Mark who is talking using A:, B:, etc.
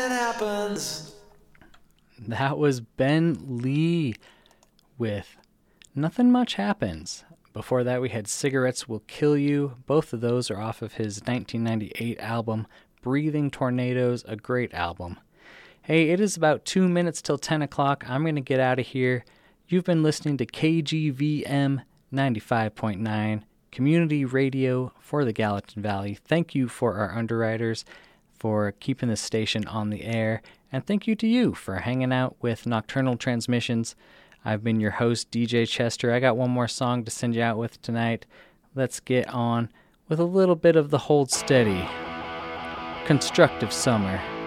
A: happens.
B: That was Ben Lee with Nothing Much Happens. Before that, we had Cigarettes Will Kill You. Both of those are off of his 1998 album, Breathing Tornadoes, a great album. Hey, it is about 2 minutes till 10 o'clock. I'm going to get out of here. You've been listening to KGVM 95.9, community radio for the Gallatin Valley. Thank you for our underwriters for keeping this station on the air, and thank you to you for hanging out with Nocturnal Transmissions. I've been your host, DJ Chester. I got one more song to send you out with tonight. Let's get on with a little bit of the Hold Steady, Constructive Summer.